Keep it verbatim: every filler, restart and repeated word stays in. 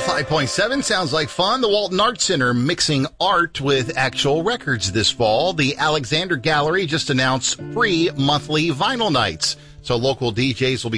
five point seven sounds like fun. The Walton Arts Center mixing art with actual records this fall. The Alexander Gallery just announced free monthly vinyl nights. So local D Js will be